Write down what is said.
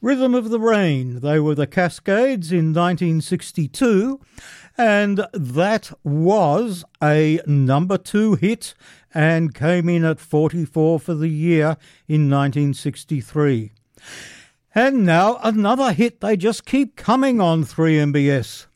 Rhythm of the Rain. They were the Cascades in 1962, and that was a number 2 hit and came in at 44 for the year in 1963. And now another hit. They just keep coming on 3MBS.